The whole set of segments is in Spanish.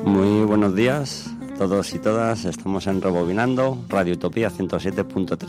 Muy buenos días a todos y todas. Estamos en Rebobinando, Radio Utopía 107.3.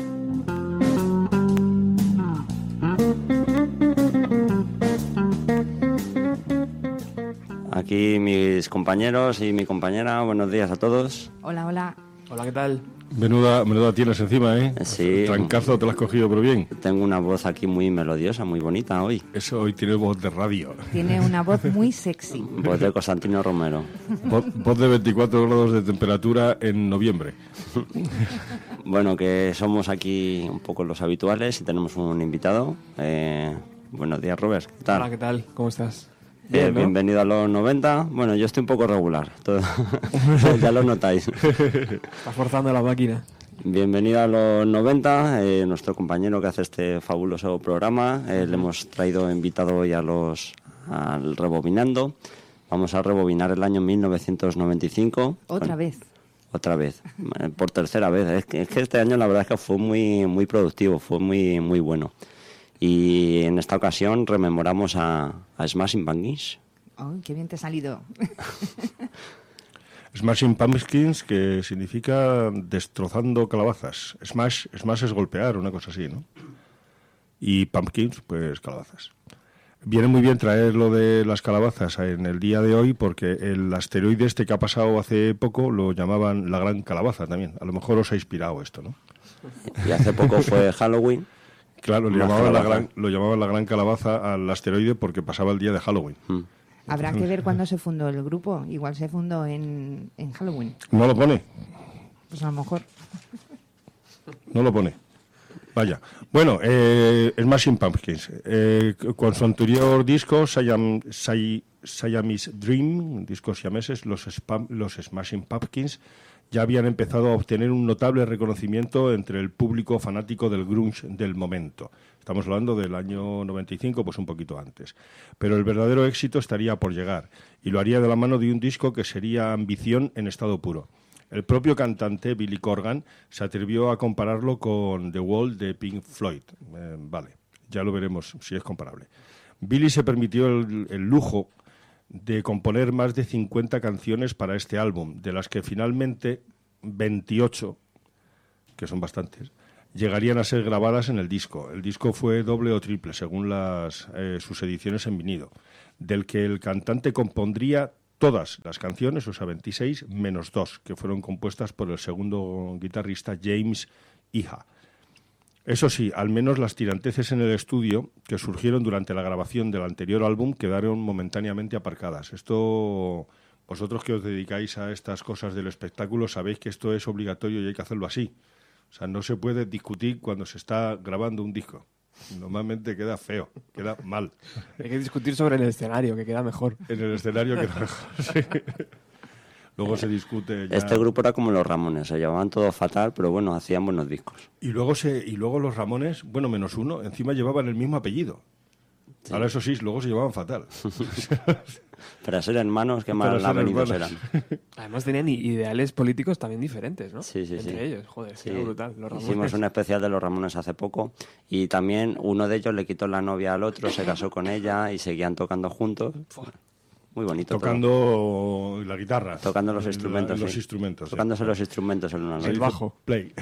Aquí mis compañeros y mi compañera. Buenos días a todos. Hola, hola. Hola, ¿qué tal? Menuda tienes encima, ¿eh? Sí. Trancazo te lo has cogido, pero bien. Tengo una voz aquí muy melodiosa, muy bonita hoy. Eso, hoy tiene voz de radio. Tiene una voz muy sexy. Voz de Constantino Romero. Voz de 24 grados de temperatura en noviembre. Bueno, que somos aquí un poco los habituales y tenemos un invitado. Buenos días, Robert. ¿Qué tal? Hola, ¿qué tal? ¿Cómo estás? Bien, ¿no? Bienvenido a los 90. Bueno, yo estoy un poco regular. Ya lo notáis. Está forzando la máquina. Bienvenido a los 90. Nuestro compañero que hace este fabuloso programa. Le hemos traído invitado hoy al Rebobinando. Vamos a rebobinar el año 1995. Otra vez. Por tercera vez. Es que este año la verdad es que fue muy productivo, fue muy bueno. Y en esta ocasión rememoramos a Smashing Pumpkins. Oh, qué bien te ha salido. Smashing Pumpkins, que significa destrozando calabazas. Smash es golpear, una cosa así, ¿no? Y Pumpkins, pues calabazas. Viene muy bien traer lo de las calabazas en el día de hoy, porque el asteroide este que ha pasado hace poco lo llamaban la Gran Calabaza también. A lo mejor os ha inspirado esto, ¿no? Y hace poco fue Halloween. Claro, lo llamaban la Gran Calabaza al asteroide porque pasaba el día de Halloween. Habrá que ver cuándo se fundó el grupo. Igual se fundó en Halloween. ¿No lo pone? Pues a lo mejor. No lo pone. Vaya. Bueno, Smashing Pumpkins. Con su anterior disco, Siamese Dream, discos siameses, los Smashing Pumpkins ya habían empezado a obtener un notable reconocimiento entre el público fanático del grunge del momento. Estamos hablando del año 95, pues un poquito antes. Pero el verdadero éxito estaría por llegar, y lo haría de la mano de un disco que sería ambición en estado puro. El propio cantante, Billy Corgan, se atrevió a compararlo con The Wall de Pink Floyd. Vale, ya lo veremos si es comparable. Billy se permitió el lujo de componer más de 50 canciones para este álbum, de las que finalmente 28, que son bastantes, llegarían a ser grabadas en el disco. El disco fue doble o triple, según sus ediciones en vinilo, del que el cantante compondría todas las canciones, o sea, 26, menos 2, que fueron compuestas por el segundo guitarrista James Iha. Eso sí, al menos las tiranteces en el estudio que surgieron durante la grabación del anterior álbum quedaron momentáneamente aparcadas. Esto, vosotros que os dedicáis a estas cosas del espectáculo, sabéis que esto es obligatorio y hay que hacerlo así. O sea, no se puede discutir cuando se está grabando un disco. Normalmente queda feo, queda mal. Hay que discutir sobre el escenario, que queda mejor. En el escenario queda mejor, sí. Luego se discute ya. Este grupo era como los Ramones, se llevaban todo fatal, pero bueno, hacían buenos discos. Y luego los Ramones, bueno, menos uno, encima llevaban el mismo apellido. Sí. Ahora eso sí, luego se llevaban fatal. Para ser hermanos, qué mal avenidos eran. Además tenían ideales políticos también diferentes, ¿no? Sí. Entre ellos, joder, sí. Era brutal. Los Ramones. Hicimos un especial de los Ramones hace poco y también uno de ellos le quitó la novia al otro, se casó con ella y seguían tocando juntos. Muy bonito. Tocando todo. La guitarra. Tocando los instrumentos. Los instrumentos. Tocándose los instrumentos en una noche. El bajo. Play.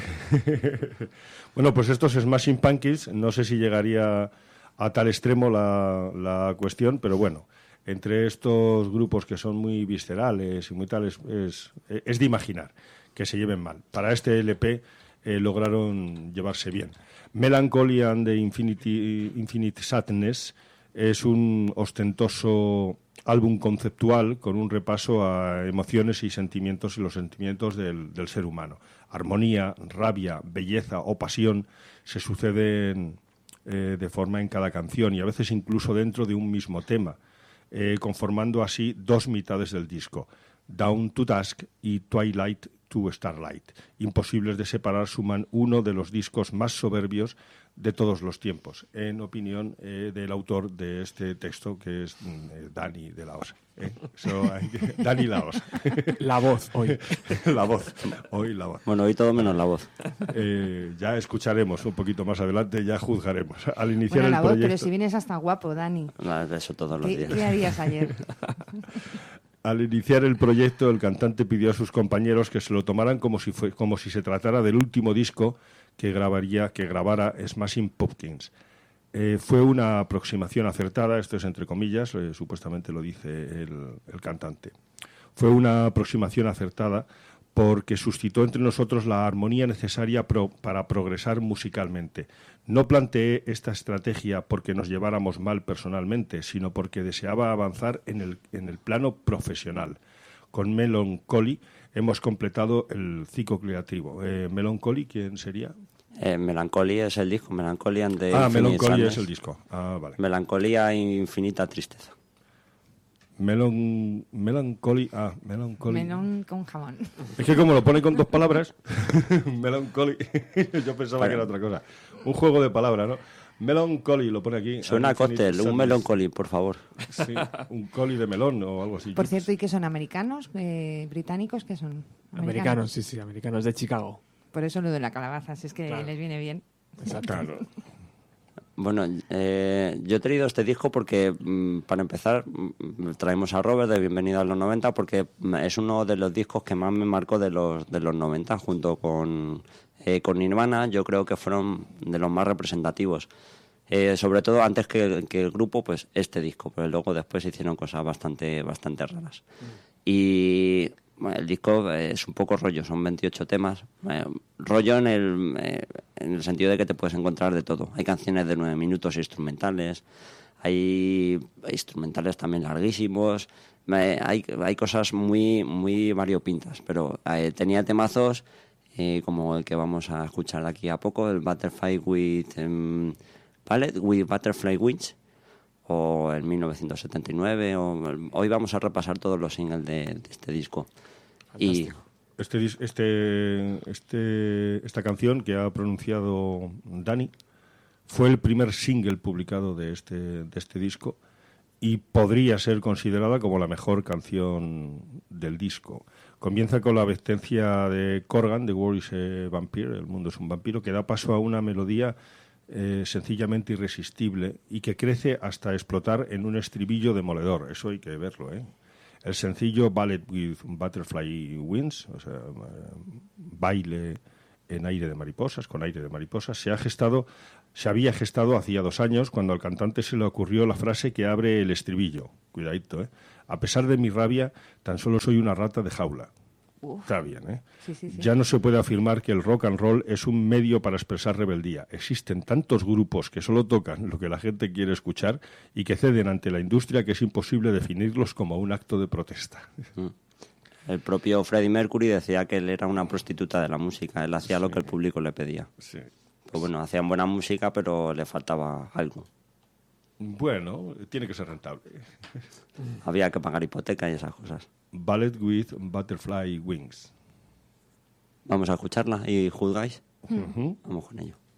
Bueno, pues estos Smashing Pumpkins, no sé si llegaría a tal extremo la cuestión, pero bueno, entre estos grupos que son muy viscerales y muy tales, es de imaginar que se lleven mal. Para este LP lograron llevarse bien. Melancholy and the Infinite Sadness es un ostentoso álbum conceptual con un repaso a emociones y sentimientos y los sentimientos del ser humano. Armonía, rabia, belleza o pasión se suceden de forma en cada canción y a veces incluso dentro de un mismo tema, conformando así dos mitades del disco, Dawn to Dusk y Twilight to Starlight. Imposibles de separar, suman uno de los discos más soberbios de todos los tiempos, en opinión del autor de este texto, que es Dani de la Osa. Dani la Osa. La voz, hoy. La voz, hoy la voz. Bueno, hoy todo menos la voz. Ya escucharemos un poquito más adelante, ya juzgaremos. Al iniciar bueno, la el voz, proyecto... pero si vienes hasta guapo, Dani. Eso todos los días. ¿Qué harías ayer? Al iniciar el proyecto, el cantante pidió a sus compañeros que se lo tomaran como si se tratara del último disco que grabara Smashing Pumpkins. Fue una aproximación acertada, esto es entre comillas, supuestamente lo dice el cantante. Fue una aproximación acertada porque suscitó entre nosotros la armonía necesaria para progresar musicalmente. No planteé esta estrategia porque nos lleváramos mal personalmente, sino porque deseaba avanzar en el plano profesional. Con Melancholy hemos completado el ciclo creativo. ¿Melancholy quién sería? Melancholy es el disco, Melancholy and the Melancholy Sadness. es el disco. Vale. Melancolía e infinita tristeza. Melancholy. Melón con jamón. Es que como lo pone con dos palabras, Melancholy, yo pensaba que era otra cosa. Un juego de palabras, ¿no? Melancholy lo pone aquí. Suena a cóctel, un Melancholy, por favor. Sí, un coli de melón o algo así. Por cierto, ¿y qué son americanos? ¿Británicos? ¿Qué son? Americanos, sí, americanos de Chicago. Por eso lo de la calabaza, si es que Claro. les viene bien. Exacto. Claro. Bueno, yo he traído este disco porque, para empezar, traemos a Robert de Bienvenido a los 90 porque es uno de los discos que más me marcó de los 90, junto con Nirvana. Yo creo que fueron de los más representativos. Sobre todo antes que el grupo, pues este disco, pero luego después hicieron cosas bastante raras. Y bueno, el disco es un poco rollo, son 28 temas. Rollo en el sentido de que te puedes encontrar de todo. Hay canciones de 9 minutos instrumentales, hay instrumentales también larguísimos, hay cosas muy variopintas, pero tenía temazos como el que vamos a escuchar de aquí a poco, el Butterfly with Butterfly Wings, o el 1979, hoy vamos a repasar todos los singles de este disco. Fantástico. Esta canción que ha pronunciado Dani fue el primer single publicado de este disco y podría ser considerada como la mejor canción del disco. Comienza con la advertencia de Corgan, The World is a Vampire, el mundo es un vampiro, que da paso a una melodía sencillamente irresistible y que crece hasta explotar en un estribillo demoledor. Eso hay que verlo, ¿eh? El sencillo Ballet with Butterfly Wings, o sea, baile en aire de mariposas, con aire de mariposas, se había gestado hacía 2 años cuando al cantante se le ocurrió la frase que abre el estribillo. Cuidadito, ¿eh? A pesar de mi rabia, tan solo soy una rata de jaula. Uf. Está bien, ¿eh? Sí. Ya no se puede afirmar que el rock and roll es un medio para expresar rebeldía. Existen tantos grupos que solo tocan lo que la gente quiere escuchar y que ceden ante la industria que es imposible definirlos como un acto de protesta. El propio Freddie Mercury decía que él era una prostituta de la música, él hacía lo que el público le pedía. Sí. Pues bueno, hacían buena música, pero le faltaba algo. Bueno, tiene que ser rentable. Había que pagar hipoteca y esas cosas. Ballet with Butterfly Wings. Vamos a escucharla y juzgáis. Ujú. Vamos con ello.